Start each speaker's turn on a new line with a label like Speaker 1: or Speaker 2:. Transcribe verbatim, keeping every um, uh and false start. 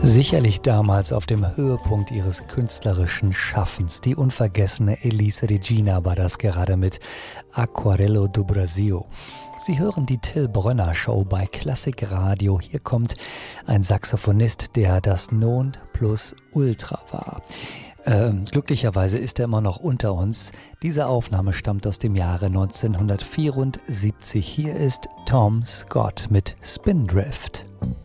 Speaker 1: Sicherlich damals auf dem Höhepunkt ihres künstlerischen Schaffens. Die unvergessene Elisa Regina war das gerade mit Aquarello do Brasil. Sie hören die Till Brönner Show bei Klassik Radio. Hier kommt ein Saxophonist, der das Non plus Ultra war. Ähm, glücklicherweise ist er immer noch unter uns. Diese Aufnahme stammt aus dem Jahre neunzehnhundertvierundsiebzig. Hier ist Tom Scott mit Spindrift.